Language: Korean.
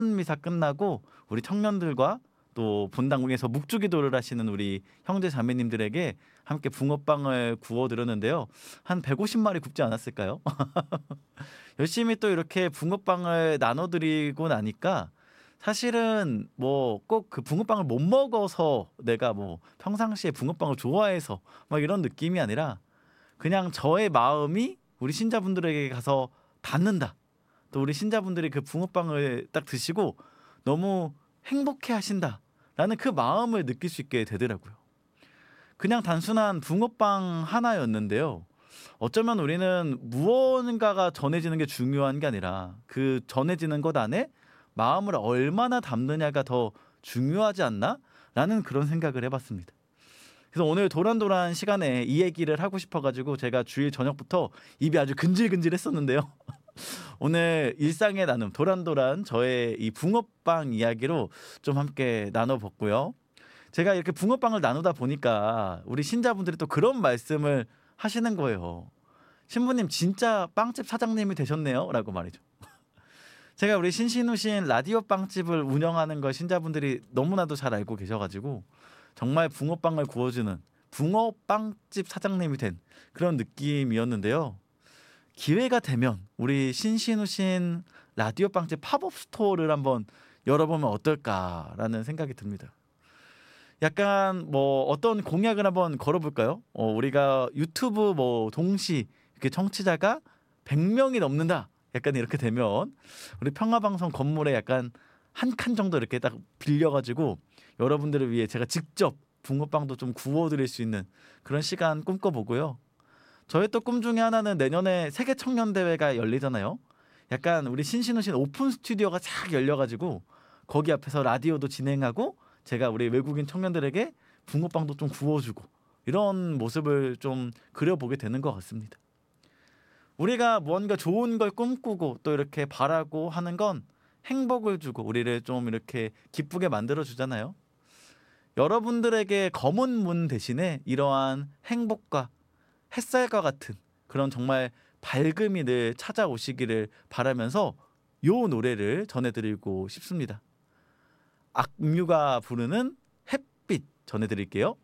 미사 끝나고 우리 청년들과 또 본당궁에서 묵주기도를 하시는 우리 형제 자매님들에게 함께 붕어빵을 구워 드렸는데요. 한 150마리 굽지 않았을까요? 열심히 또 이렇게 붕어빵을 나눠 드리고 나니까 사실은 뭐 꼭 그 붕어빵을 못 먹어서 내가 뭐 평상시에 붕어빵을 좋아해서 막 이런 느낌이 아니라 그냥 저의 마음이 우리 신자분들에게 가서 닿는다. 또 우리 신자분들이 그 붕어빵을 딱 드시고 너무 행복해 하신다라는 그 마음을 느낄 수 있게 되더라고요. 그냥 단순한 붕어빵 하나였는데요. 어쩌면 우리는 무언가가 전해지는 게 중요한 게 아니라 그 전해지는 것 안에 마음을 얼마나 담느냐가 더 중요하지 않나? 라는 그런 생각을 해봤습니다. 그래서 오늘 도란도란 시간에 이 얘기를 하고 싶어가지고 제가 주일 저녁부터 입이 아주 근질근질했었는데요. 오늘 일상의 나눔 도란도란 저의 이 붕어빵 이야기로 좀 함께 나눠봤고요. 제가 이렇게 붕어빵을 나누다 보니까 우리 신자분들이 또 그런 말씀을 하시는 거예요. 신부님 진짜 빵집 사장님이 되셨네요 라고 말이죠. 제가 우리 신신우신 라디오 빵집을 운영하는 걸 신자분들이 너무나도 잘 알고 계셔가지고 정말 붕어빵을 구워주는 붕어빵집 사장님이 된 그런 느낌이었는데요. 기회가 되면 우리 신신우신 라디오 빵집 팝업 스토어를 한번 열어보면 어떨까라는 생각이 듭니다. 약간 뭐 어떤 공약을 한번 걸어볼까요? 우리가 유튜브 뭐 동시 이렇게 청취자가 100명이 넘는다. 약간 이렇게 되면 우리 평화방송 건물에 약간 한 칸 정도 이렇게 딱 빌려가지고 여러분들을 위해 제가 직접 붕어빵도 좀 구워드릴 수 있는 그런 시간 꿈꿔보고요. 저의 또 꿈 중에 하나는 내년에 세계 청년 대회가 열리잖아요. 약간 우리 신신우신 오픈 스튜디오가 쫙 열려가지고 거기 앞에서 라디오도 진행하고 제가 우리 외국인 청년들에게 붕어빵도 좀 구워주고 이런 모습을 좀 그려보게 되는 것 같습니다. 우리가 무언가 좋은 걸 꿈꾸고 또 이렇게 바라고 하는 건 행복을 주고 우리를 좀 이렇게 기쁘게 만들어 주잖아요. 여러분들에게 검은 문 대신에 이러한 행복과 햇살과 같은 그런 정말 밝음이 늘 찾아오시기를 바라면서 요 노래를 전해드리고 싶습니다. 악뮤가 부르는 햇빛 전해드릴게요.